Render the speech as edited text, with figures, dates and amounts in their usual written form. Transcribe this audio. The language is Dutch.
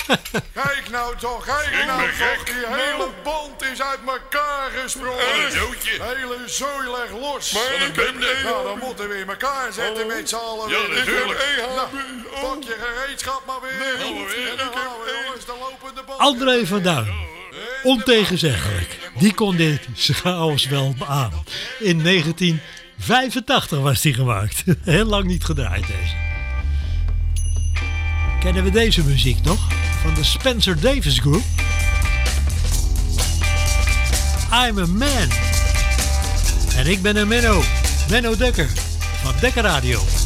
Kijk nou toch, die hele band is uit elkaar gesprongen. De hele zooi legt los. Nou, dan moeten we in elkaar zetten met z'n allen. Ja, natuurlijk. Pak je gereedschap maar weer. En dan gaan we, jongens, de lopende band. André van Duin. Ontegenzeggelijk. Die kon dit chaos wel aan. In 1985 was die gemaakt. Heel lang niet gedraaid deze. Kennen we deze muziek nog? Van de Spencer Davis Group. I'm a Man. En ik ben een Menno. Menno Dekker. Van Dekker Radio.